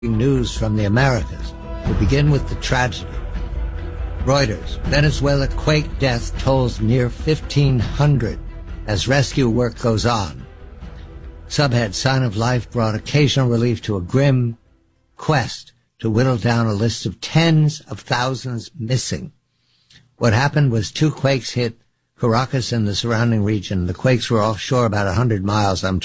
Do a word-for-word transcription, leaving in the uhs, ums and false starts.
News from the Americas. We begin with the tragedy. Reuters, Venezuela quake death tolls near fifteen hundred as rescue work goes on. Subhead, Sign of Life brought occasional relief to a grim quest to whittle down a list of tens of thousands missing. What happened was two quakes hit Caracas and the surrounding region. The quakes were offshore about one hundred miles, I'm